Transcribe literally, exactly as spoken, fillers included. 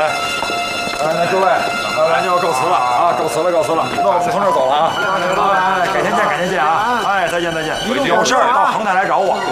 哎，哎，那各位，咱就告辞了啊，告辞了，告辞了。那我们从这儿走了啊。哎，改天见，改天见啊！哎，再见，再见。有事儿到彭太来找我。